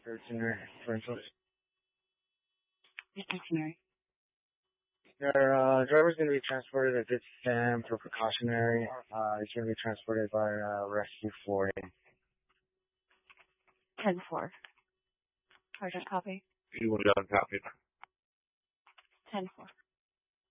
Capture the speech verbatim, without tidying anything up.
for itinerary rentals. Itinerary. Their uh, driver's going to be transported at this time for precautionary. Uh, he's going to be transported by uh, Rescue four A. ten four. Sergeant, copy. You want to copy? ten four.